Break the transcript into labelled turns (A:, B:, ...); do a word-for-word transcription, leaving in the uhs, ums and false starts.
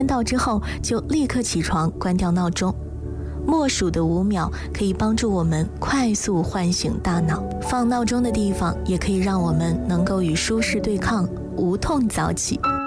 A: 到之后就立刻起床，关掉闹钟。默数的五秒可以帮助我们快速唤醒大脑，放闹钟的地方也可以让我们能够与舒适对抗，无痛早起。